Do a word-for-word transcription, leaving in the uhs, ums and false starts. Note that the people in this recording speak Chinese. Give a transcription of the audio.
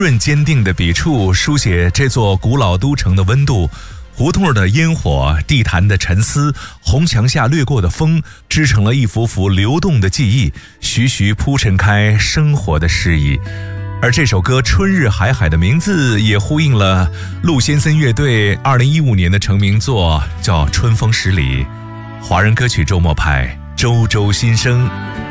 润坚定的笔触书写这座古老都城的温度，胡同的烟火，地坛的沉思，红墙下掠过的风，织成了一幅幅流动的记忆，徐徐铺陈开生活的诗意。而这首歌《春日海海》的名字也呼应了陆先森乐队二零一五年的成名作，叫《春风十里》。华人歌曲周末派，周周新生。